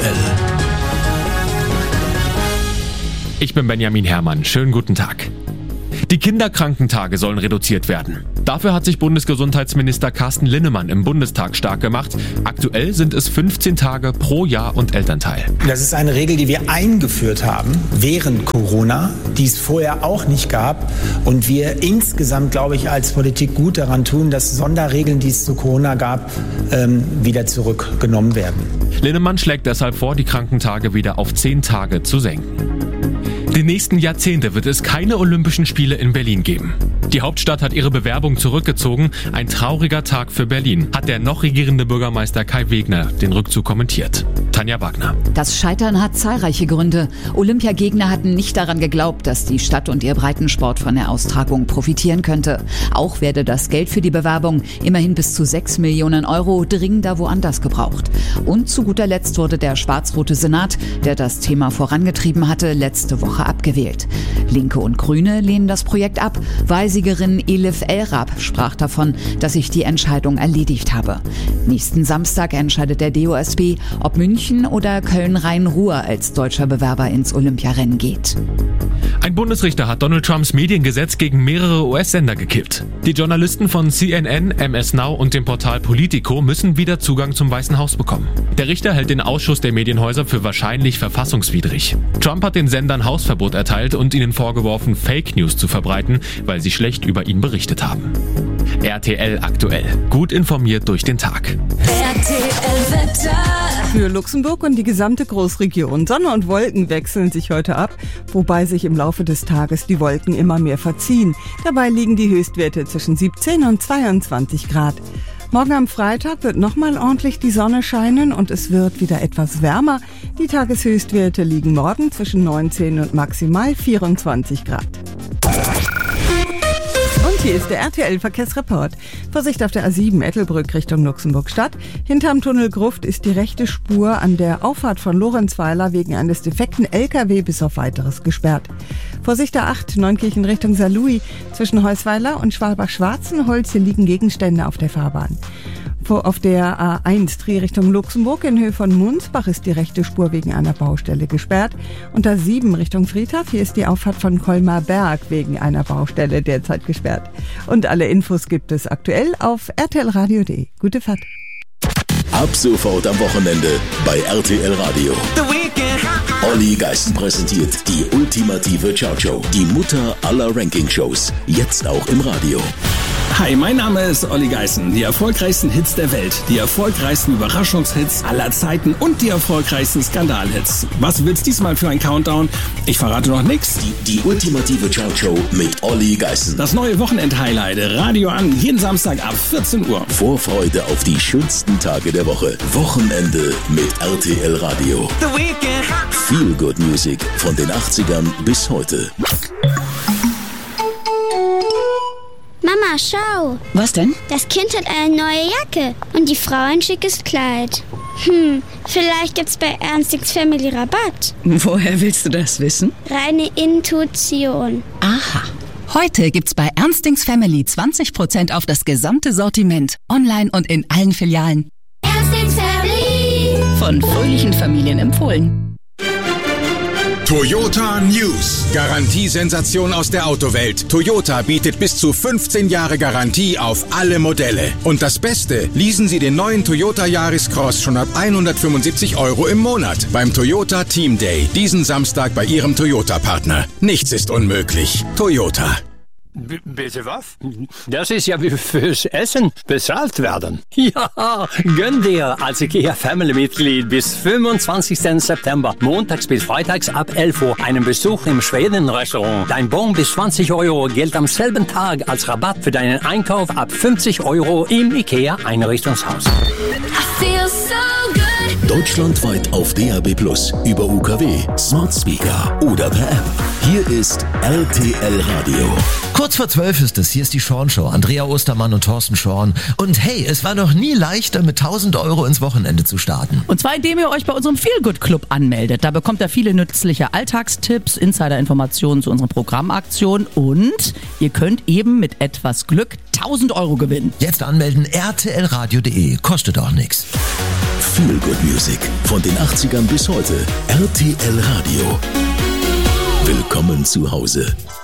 aktuell. Ich bin Benjamin Herrmann. Schönen guten Tag. Die Kinderkrankentage sollen reduziert werden. Dafür hat sich Bundesgesundheitsminister Carsten Linnemann im Bundestag stark gemacht. Aktuell sind es 15 Tage pro Jahr und Elternteil. Das ist eine Regel, die wir eingeführt haben während Corona, die es vorher auch nicht gab. Und wir insgesamt, glaube ich, als Politik gut daran tun, dass Sonderregeln, die es zu Corona gab, wieder zurückgenommen werden. Linnemann schlägt deshalb vor, die Krankentage wieder auf 10 Tage zu senken. Die nächsten Jahrzehnte wird es keine Olympischen Spiele in Berlin geben. Die Hauptstadt hat ihre Bewerbung zurückgezogen. Ein trauriger Tag für Berlin, hat der noch regierende Bürgermeister Kai Wegner den Rückzug kommentiert. Tanja Wagner. Das Scheitern hat zahlreiche Gründe. Olympiagegner hatten nicht daran geglaubt, dass die Stadt und ihr Breitensport von der Austragung profitieren könnte. Auch werde das Geld für die Bewerbung, immerhin bis zu 6 Millionen Euro, dringender woanders gebraucht. Und zu guter Letzt wurde der schwarz-rote Senat, der das Thema vorangetrieben hatte, letzte Woche abgewählt. Linke und Grüne lehnen das Projekt ab. Wahlsiegerin Elif El-Rab sprach davon, dass sich die Entscheidung erledigt habe. Nächsten Samstag entscheidet der DOSB, ob München oder Köln-Rhein-Ruhr als deutscher Bewerber ins Olympiarennen geht. Ein Bundesrichter hat Donald Trumps Mediengesetz gegen mehrere US-Sender gekippt. Die Journalisten von CNN, MS Now und dem Portal Politico müssen wieder Zugang zum Weißen Haus bekommen. Der Richter hält den Ausschuss der Medienhäuser für wahrscheinlich verfassungswidrig. Trump hat den Sendern Hausverbot erteilt und ihnen vorgeworfen, Fake News zu verbreiten, weil sie schlecht über ihn berichtet haben. RTL aktuell. Gut informiert durch den Tag. RTL Wetter. Für Luxemburg und die gesamte Großregion. Sonne und Wolken wechseln sich heute ab, wobei sich im Laufe des Tages die Wolken immer mehr verziehen. Dabei liegen die Höchstwerte zwischen 17 und 22 Grad. Morgen am Freitag wird nochmal ordentlich die Sonne scheinen und es wird wieder etwas wärmer. Die Tageshöchstwerte liegen morgen zwischen 19 und maximal 24 Grad. Und hier ist der RTL-Verkehrsreport. Vorsicht auf der A7 Ettelbrück Richtung Luxemburg-Stadt. Hinterm Tunnel Gruft ist die rechte Spur an der Auffahrt von Lorenzweiler wegen eines defekten LKW bis auf Weiteres gesperrt. Vorsicht der 8 Neunkirchen Richtung Saarlouis. Zwischen Heusweiler und Schwalbach-Schwarzenholz hier liegen Gegenstände auf der Fahrbahn. Auf der A1 Trier Richtung Luxemburg in Höhe von Munsbach ist die rechte Spur wegen einer Baustelle gesperrt. Und A7 Richtung Friedhof, hier ist die Auffahrt von Colmar Berg wegen einer Baustelle derzeit gesperrt. Und alle Infos gibt es aktuell auf rtlradio.de. Gute Fahrt. Ab sofort am Wochenende bei RTL Radio. Olli Geißen präsentiert die ultimative Chartshow. Die Mutter aller Ranking-Shows. Jetzt auch im Radio. Hi, mein Name ist Olli Geißen. Die erfolgreichsten Hits der Welt, die erfolgreichsten Überraschungshits aller Zeiten und die erfolgreichsten Skandalhits. Was wird's diesmal für ein Countdown? Ich verrate noch nichts. Die ultimative Chartshow mit Olli Geißen. Das neue Wochenend-Highlight, Radio an, jeden Samstag ab 14 Uhr. Vorfreude auf die schönsten Tage der Woche. Wochenende mit RTL Radio. The Weekend. Feel Good Music von den 80ern bis heute. Mama, schau. Was denn? Das Kind hat eine neue Jacke und die Frau ein schickes Kleid. Vielleicht gibt's bei Ernstings Family Rabatt. Woher willst du das wissen? Reine Intuition. Aha. Heute gibt's bei Ernstings Family 20% auf das gesamte Sortiment. Online und in allen Filialen. Ernstings Family. Von fröhlichen Familien empfohlen. Toyota News. Garantiesensation aus der Autowelt. Toyota bietet bis zu 15 Jahre Garantie auf alle Modelle. Und das Beste, leasen Sie den neuen Toyota Yaris Cross schon ab 175 € im Monat beim Toyota Team Day. Diesen Samstag bei Ihrem Toyota-Partner. Nichts ist unmöglich. Toyota. Bitte was? Das ist ja wie fürs Essen bezahlt werden. Ja, gönn dir als IKEA-Family-Mitglied bis 25. September, montags bis freitags ab 11 Uhr, einen Besuch im Schweden-Restaurant. Dein Bon bis 20 € gilt am selben Tag als Rabatt für deinen Einkauf ab 50 € im IKEA-Einrichtungshaus. Deutschlandweit auf DAB+, über UKW, Smart Speaker oder per App. Hier ist RTL Radio. Kurz vor 12 ist es, hier ist die Schorn-Show. Andrea Ostermann und Thorsten Schorn. Und hey, es war noch nie leichter, mit 1.000 € ins Wochenende zu starten. Und zwar, indem ihr euch bei unserem Feelgood-Club anmeldet. Da bekommt ihr viele nützliche Alltagstipps, Insider-Informationen zu unseren Programmaktionen und ihr könnt eben mit etwas Glück 1.000 € gewinnen. Jetzt anmelden, rtlradio.de. Kostet auch nichts. Feel Good Music von den 80ern bis heute. RTL Radio. Willkommen zu Hause.